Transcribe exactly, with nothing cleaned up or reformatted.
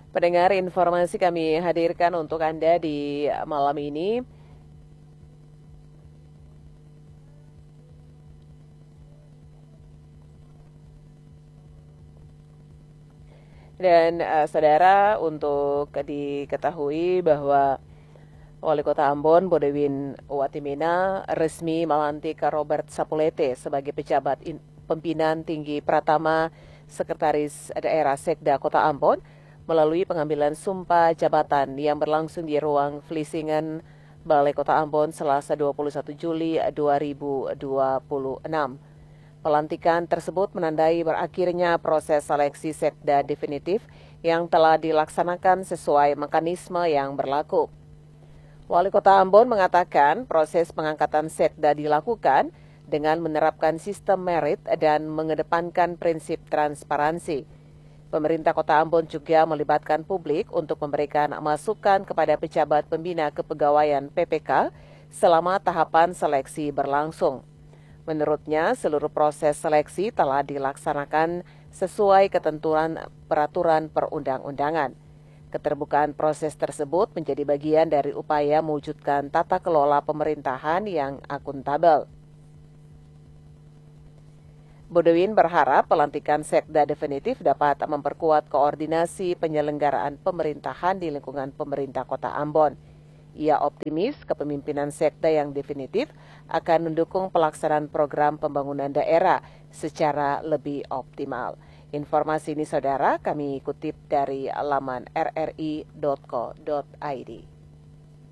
Pendengar, informasi kami hadirkan untuk Anda di malam ini. Dan uh, saudara, untuk diketahui bahwa Wali Kota Ambon, Bodewin Watimena, resmi melantik Robert Sapulete sebagai pejabat in, pimpinan tinggi Pratama Sekretaris Daerah Sekda Kota Ambon melalui pengambilan sumpah jabatan yang berlangsung di ruang Flisingan, Balai Kota Ambon, Selasa dua puluh satu Juli dua ribu dua puluh enam. Pelantikan tersebut menandai berakhirnya proses seleksi sekda definitif yang telah dilaksanakan sesuai mekanisme yang berlaku. Wali Kota Ambon mengatakan proses pengangkatan sekda dilakukan dengan menerapkan sistem merit dan mengedepankan prinsip transparansi. Pemerintah Kota Ambon juga melibatkan publik untuk memberikan masukan kepada pejabat pembina kepegawaian P P K selama tahapan seleksi berlangsung. Menurutnya, seluruh proses seleksi telah dilaksanakan sesuai ketentuan peraturan perundang-undangan. Keterbukaan proses tersebut menjadi bagian dari upaya mewujudkan tata kelola pemerintahan yang akuntabel. Bodewin berharap pelantikan sekda definitif dapat memperkuat koordinasi penyelenggaraan pemerintahan di lingkungan pemerintah Kota Ambon. Ia optimis kepemimpinan sekda yang definitif akan mendukung pelaksanaan program pembangunan daerah secara lebih optimal. Informasi ini saudara kami kutip dari laman r r i dot co dot i d.